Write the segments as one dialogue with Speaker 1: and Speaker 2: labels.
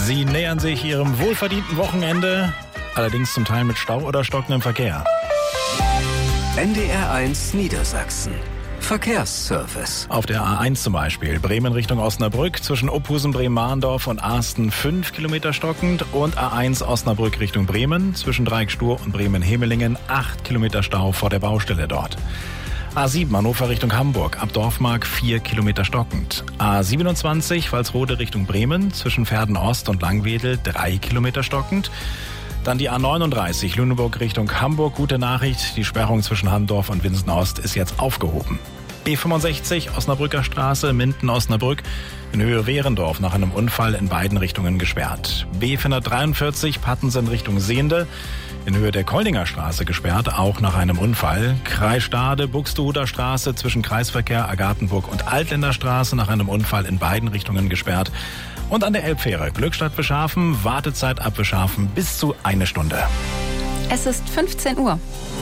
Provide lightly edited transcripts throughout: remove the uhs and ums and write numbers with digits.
Speaker 1: Sie nähern sich ihrem wohlverdienten Wochenende, allerdings zum Teil mit Stau oder stockendem Verkehr.
Speaker 2: NDR 1 Niedersachsen. Verkehrsservice.
Speaker 1: Auf der A1 zum Beispiel, Bremen Richtung Osnabrück, zwischen Ophusen, Bremen-Mahndorf und Asten 5 Kilometer stockend und A1 Osnabrück Richtung Bremen, zwischen Dreieck-Stur und Bremen-Hemelingen 8 Kilometer Stau vor der Baustelle dort. A7 Hannover Richtung Hamburg, ab Dorfmark 4 Kilometer stockend. A27 Walsrode Richtung Bremen, zwischen Verden-Ost und Langwedel 3 Kilometer stockend. Dann die A39 Lüneburg Richtung Hamburg, gute Nachricht, die Sperrung zwischen Handorf und Winsen-Ost ist jetzt aufgehoben. B65 Osnabrücker Straße, Minden-Osnabrück, in Höhe Wehrendorf nach einem Unfall in beiden Richtungen gesperrt. B443 Pattensen Richtung Sehnde, in Höhe der Koldinger Straße gesperrt, auch nach einem Unfall. Kreis Stade, Buxtehuder Straße zwischen Kreisverkehr Agathenburg und Altländer Straße nach einem Unfall in beiden Richtungen gesperrt. Und an der Elbfähre Glückstadt-Beschafen, Wartezeit ab Beschafen bis zu 1 Stunde.
Speaker 3: Es ist 15 Uhr.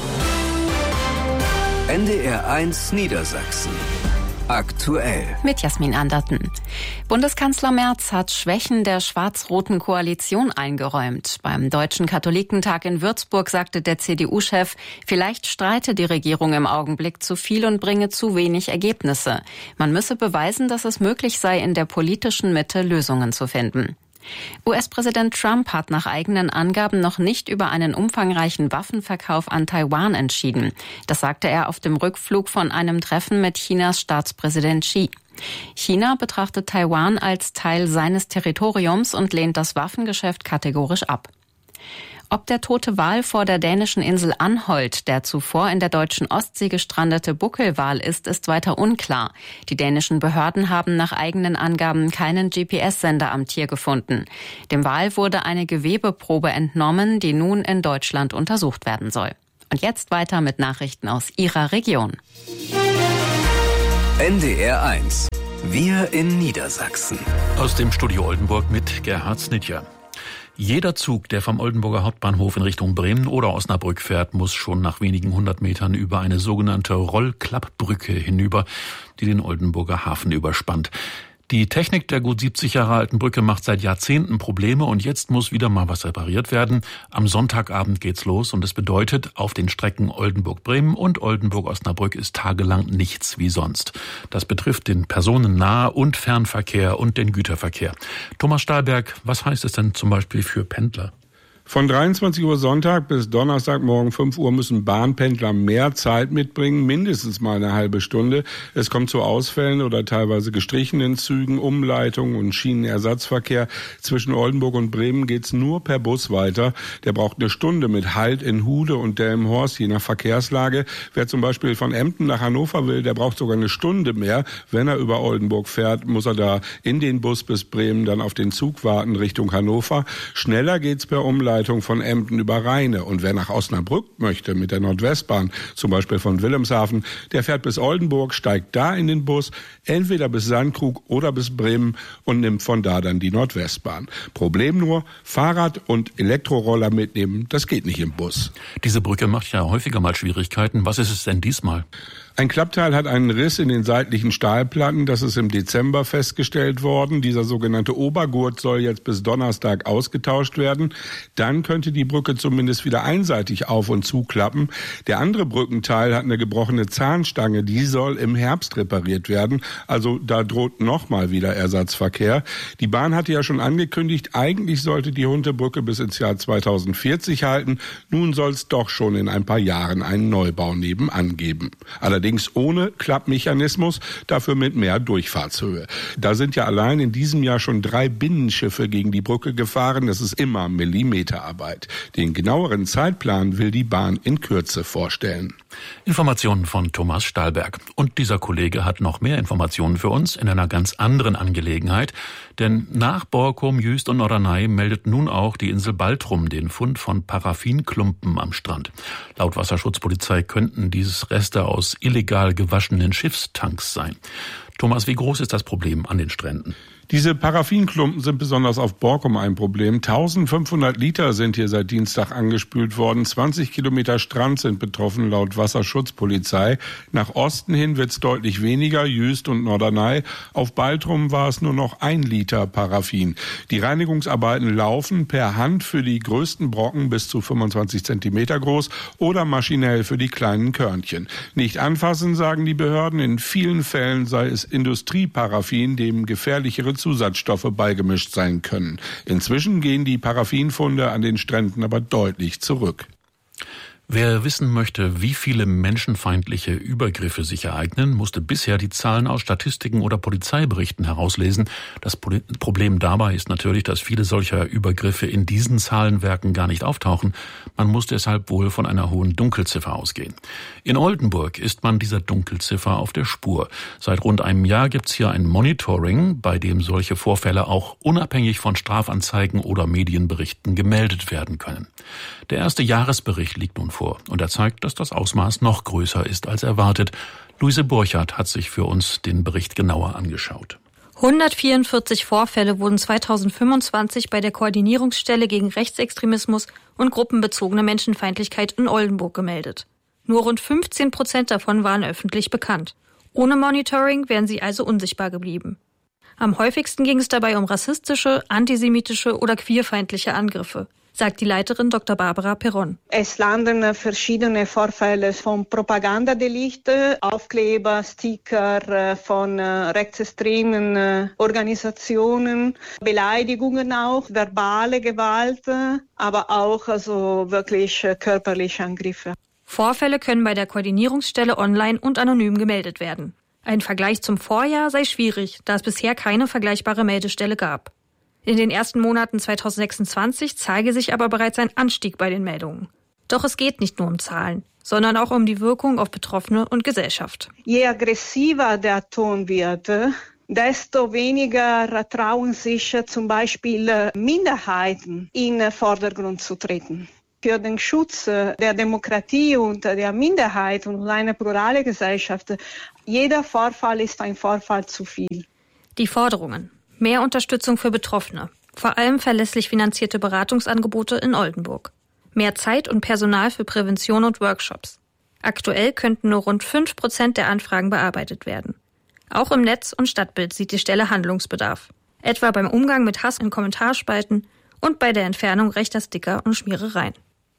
Speaker 2: NDR 1 Niedersachsen. Aktuell.
Speaker 3: Mit Jasmin Anderten. Bundeskanzler Merz hat Schwächen der schwarz-roten Koalition eingeräumt. Beim Deutschen Katholikentag in Würzburg sagte der CDU-Chef, vielleicht streite die Regierung im Augenblick zu viel und bringe zu wenig Ergebnisse. Man müsse beweisen, dass es möglich sei, in der politischen Mitte Lösungen zu finden. US-Präsident Trump hat nach eigenen Angaben noch nicht über einen umfangreichen Waffenverkauf an Taiwan entschieden. Das sagte er auf dem Rückflug von einem Treffen mit Chinas Staatspräsident Xi. China betrachtet Taiwan als Teil seines Territoriums und lehnt das Waffengeschäft kategorisch ab. Ob der tote Wal vor der dänischen Insel Anholt der zuvor in der deutschen Ostsee gestrandete Buckelwal ist weiter unklar. Die dänischen Behörden haben nach eigenen Angaben keinen GPS-Sender am Tier gefunden. Dem Wal wurde eine Gewebeprobe entnommen, die nun in Deutschland untersucht werden soll. Und jetzt weiter mit Nachrichten aus Ihrer Region.
Speaker 2: NDR 1. Wir in Niedersachsen.
Speaker 4: Aus dem Studio Oldenburg mit Gerhard Snitjer. Jeder Zug, der vom Oldenburger Hauptbahnhof in Richtung Bremen oder Osnabrück fährt, muss schon nach wenigen 100 Metern über eine sogenannte Rollklappbrücke hinüber, die den Oldenburger Hafen überspannt. Die Technik der gut 70 Jahre alten Brücke macht seit Jahrzehnten Probleme und jetzt muss wieder mal was repariert werden. Am Sonntagabend geht's los und es bedeutet, auf den Strecken Oldenburg-Bremen und Oldenburg-Osnabrück ist tagelang nichts wie sonst. Das betrifft den Personennah- und Fernverkehr und den Güterverkehr. Thomas Stahlberg, was heißt es denn zum Beispiel für Pendler?
Speaker 5: Von 23 Uhr Sonntag bis Donnerstagmorgen 5 Uhr müssen Bahnpendler mehr Zeit mitbringen, mindestens mal eine halbe Stunde. Es kommt zu Ausfällen oder teilweise gestrichenen Zügen, Umleitungen und Schienenersatzverkehr. Zwischen Oldenburg und Bremen geht's nur per Bus weiter. Der braucht eine Stunde mit Halt in Hude und Delmenhorst, je nach Verkehrslage. Wer zum Beispiel von Emden nach Hannover will, der braucht sogar eine Stunde mehr. Wenn er über Oldenburg fährt, muss er da in den Bus bis Bremen dann auf den Zug warten Richtung Hannover. Schneller geht's per Umleitung von Emden über Rheine. Und wer nach Osnabrück möchte mit der Nordwestbahn, zum Beispiel von Wilhelmshaven, der fährt bis Oldenburg, steigt da in den Bus, entweder bis Sandkrug oder bis Bremen und nimmt von da dann die Nordwestbahn. Problem nur, Fahrrad und Elektroroller mitnehmen, das geht nicht im Bus.
Speaker 4: Diese Brücke macht ja häufiger mal Schwierigkeiten. Was ist es denn diesmal?
Speaker 5: Ein Klappteil hat einen Riss in den seitlichen Stahlplatten. Das ist im Dezember festgestellt worden. Dieser sogenannte Obergurt soll jetzt bis Donnerstag ausgetauscht werden. Dann könnte die Brücke zumindest wieder einseitig auf- und zuklappen. Der andere Brückenteil hat eine gebrochene Zahnstange. Die soll im Herbst repariert werden. Also da droht nochmal wieder Ersatzverkehr. Die Bahn hatte ja schon angekündigt, eigentlich sollte die Huntebrücke bis ins Jahr 2040 halten. Nun soll es doch schon in ein paar Jahren einen Neubau nebenan geben. Allerdings ohne Klappmechanismus, dafür mit mehr Durchfahrtshöhe. Da sind ja allein in diesem Jahr schon 3 Binnenschiffe gegen die Brücke gefahren. Das ist immer Millimeterarbeit. Den genaueren Zeitplan will die Bahn in Kürze vorstellen.
Speaker 4: Informationen von Thomas Stahlberg. Und dieser Kollege hat noch mehr Informationen für uns in einer ganz anderen Angelegenheit. Denn nach Borkum, Jüst und Norderney meldet nun auch die Insel Baltrum den Fund von Paraffinklumpen am Strand. Laut Wasserschutzpolizei könnten dieses Reste aus illegal gewaschenen Schiffstanks sein. Thomas, wie groß ist das Problem an den Stränden?
Speaker 5: Diese Paraffinklumpen sind besonders auf Borkum ein Problem. 1500 Liter sind hier seit Dienstag angespült worden. 20 Kilometer Strand sind betroffen, laut Wasserschutzpolizei. Nach Osten hin wird es deutlich weniger, Jüst und Norderney. Auf Baltrum war es nur noch 1 Liter Paraffin. Die Reinigungsarbeiten laufen per Hand für die größten Brocken bis zu 25 Zentimeter groß oder maschinell für die kleinen Körnchen. Nicht anfassen, sagen die Behörden. In vielen Fällen sei es Industrieparaffin, dem gefährlichere Zusatzstoffe beigemischt sein können. Inzwischen gehen die Paraffinfunde an den Stränden aber deutlich zurück.
Speaker 4: Wer wissen möchte, wie viele menschenfeindliche Übergriffe sich ereignen, musste bisher die Zahlen aus Statistiken oder Polizeiberichten herauslesen. Das Problem dabei ist natürlich, dass viele solcher Übergriffe in diesen Zahlenwerken gar nicht auftauchen. Man muss deshalb wohl von einer hohen Dunkelziffer ausgehen. In Oldenburg ist man dieser Dunkelziffer auf der Spur. Seit rund einem Jahr gibt's hier ein Monitoring, bei dem solche Vorfälle auch unabhängig von Strafanzeigen oder Medienberichten gemeldet werden können. Der erste Jahresbericht liegt nun vor und er zeigt, dass das Ausmaß noch größer ist als erwartet. Luise Burchardt hat sich für uns den Bericht genauer angeschaut.
Speaker 6: 144 Vorfälle wurden 2025 bei der Koordinierungsstelle gegen Rechtsextremismus und gruppenbezogene Menschenfeindlichkeit in Oldenburg gemeldet. Nur rund 15% davon waren öffentlich bekannt. Ohne Monitoring wären sie also unsichtbar geblieben. Am häufigsten ging es dabei um rassistische, antisemitische oder queerfeindliche Angriffe, sagt die Leiterin Dr. Barbara Perron.
Speaker 7: Es landen verschiedene Vorfälle von Propagandadelikte, Aufkleber, Sticker von rechtsextremen Organisationen, Beleidigungen auch, verbale Gewalt, aber auch also wirklich körperliche Angriffe.
Speaker 6: Vorfälle können bei der Koordinierungsstelle online und anonym gemeldet werden. Ein Vergleich zum Vorjahr sei schwierig, da es bisher keine vergleichbare Meldestelle gab. In den ersten Monaten 2026 zeige sich aber bereits ein Anstieg bei den Meldungen. Doch es geht nicht nur um Zahlen, sondern auch um die Wirkung auf Betroffene und Gesellschaft.
Speaker 7: Je aggressiver der Ton wird, desto weniger trauen sich zum Beispiel Minderheiten in den Vordergrund zu treten. Für den Schutz der Demokratie und der Minderheit und eine plurale Gesellschaft, jeder Vorfall ist ein Vorfall zu viel.
Speaker 6: Die Forderungen: mehr Unterstützung für Betroffene, vor allem verlässlich finanzierte Beratungsangebote in Oldenburg. Mehr Zeit und Personal für Prävention und Workshops. Aktuell könnten nur rund 5% der Anfragen bearbeitet werden. Auch im Netz und Stadtbild sieht die Stelle Handlungsbedarf. Etwa beim Umgang mit Hass in Kommentarspalten und bei der Entfernung rechter Sticker und Schmierereien.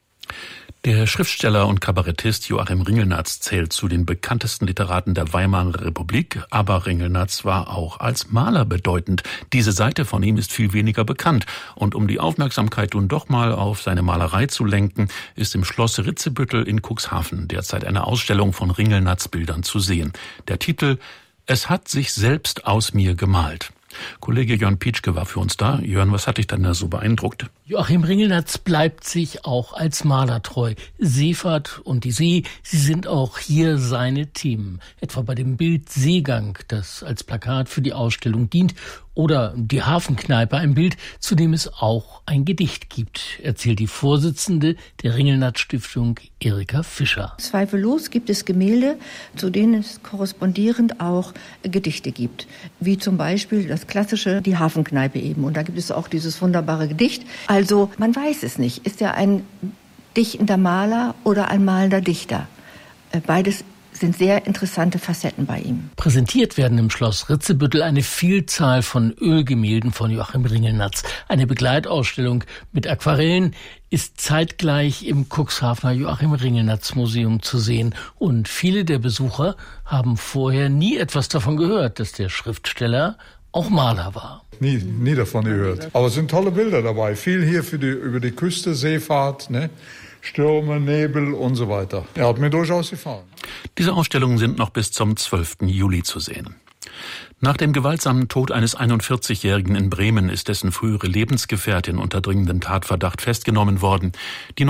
Speaker 4: Der Schriftsteller und Kabarettist Joachim Ringelnatz zählt zu den bekanntesten Literaten der Weimarer Republik, aber Ringelnatz war auch als Maler bedeutend. Diese Seite von ihm ist viel weniger bekannt. Und um die Aufmerksamkeit nun doch mal auf seine Malerei zu lenken, ist im Schloss Ritzebüttel in Cuxhaven derzeit eine Ausstellung von Ringelnatz-Bildern zu sehen. Der Titel: Es hat sich selbst aus mir gemalt. Kollege Jörn Pietschke war für uns da. Jörn, was hat dich denn da so beeindruckt?
Speaker 8: Joachim Ringelnatz bleibt sich auch als Maler treu. Seefahrt und die See, sie sind auch hier seine Themen. Etwa bei dem Bild Seegang, das als Plakat für die Ausstellung dient, oder die Hafenkneipe, ein Bild, zu dem es auch ein Gedicht gibt, erzählt die Vorsitzende der Ringelnatz-Stiftung, Erika Fischer.
Speaker 9: Zweifellos gibt es Gemälde, zu denen es korrespondierend auch Gedichte gibt. Wie zum Beispiel das klassische Die Hafenkneipe eben. Und da gibt es auch dieses wunderbare Gedicht. Also man weiß es nicht. Ist er ein dichtender Maler oder ein malender Dichter? Beides sind sehr interessante Facetten bei ihm.
Speaker 8: Präsentiert werden im Schloss Ritzebüttel eine Vielzahl von Ölgemälden von Joachim Ringelnatz. Eine Begleitausstellung mit Aquarellen ist zeitgleich im Cuxhavener Joachim Ringelnatz Museum zu sehen. Und viele der Besucher haben vorher nie etwas davon gehört, dass der Schriftsteller auch Maler war.
Speaker 10: Nie davon gehört. Aber es sind tolle Bilder dabei. Viel hier über die Küste, Seefahrt, ne? Stürme, Nebel und so weiter. Er hat mir durchaus gefallen.
Speaker 4: Diese Ausstellungen sind noch bis zum 12. Juli zu sehen. Nach dem gewaltsamen Tod eines 41-Jährigen in Bremen ist dessen frühere Lebensgefährtin unter dringendem Tatverdacht festgenommen worden. Die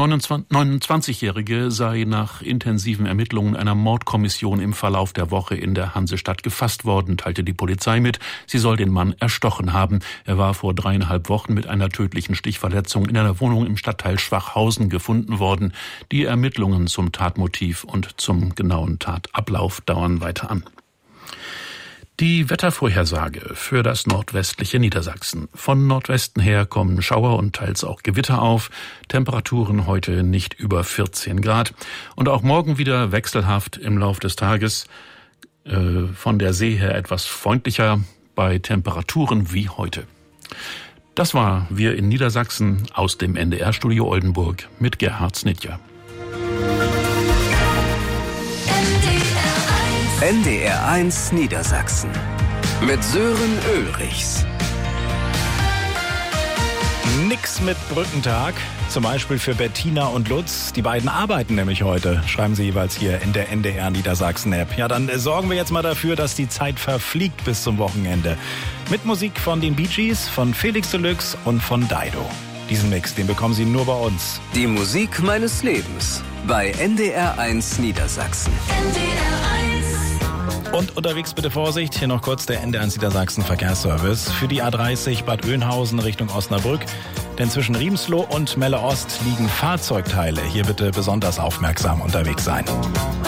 Speaker 4: 29-Jährige sei nach intensiven Ermittlungen einer Mordkommission im Verlauf der Woche in der Hansestadt gefasst worden, teilte die Polizei mit. Sie soll den Mann erstochen haben. Er war vor 3,5 Wochen mit einer tödlichen Stichverletzung in einer Wohnung im Stadtteil Schwachhausen gefunden worden. Die Ermittlungen zum Tatmotiv und zum genauen Tatablauf dauern weiter an. Die Wettervorhersage für das nordwestliche Niedersachsen. Von Nordwesten her kommen Schauer und teils auch Gewitter auf. Temperaturen heute nicht über 14 Grad. Und auch morgen wieder wechselhaft im Lauf des Tages. Von der See her etwas freundlicher bei Temperaturen wie heute. Das war Wir in Niedersachsen aus dem NDR-Studio Oldenburg mit Gerhard Snitger.
Speaker 2: NDR1 Niedersachsen mit Sören Ulrichs.
Speaker 1: Nix mit Brückentag, zum Beispiel für Bettina und Lutz. Die beiden arbeiten nämlich heute, schreiben sie jeweils hier in der NDR Niedersachsen-App. Ja, dann sorgen wir jetzt mal dafür, dass die Zeit verfliegt bis zum Wochenende. Mit Musik von den Bee Gees, von Felix Deluxe und von Dido. Diesen Mix, den bekommen Sie nur bei uns.
Speaker 2: Die Musik meines Lebens bei NDR1 Niedersachsen.
Speaker 1: Und unterwegs bitte Vorsicht, hier noch kurz der NDR1 Niedersachsen Verkehrsservice für die A30 Bad Oeynhausen Richtung Osnabrück. Denn zwischen Riemsloh und Melle Ost liegen Fahrzeugteile. Hier bitte besonders aufmerksam unterwegs sein.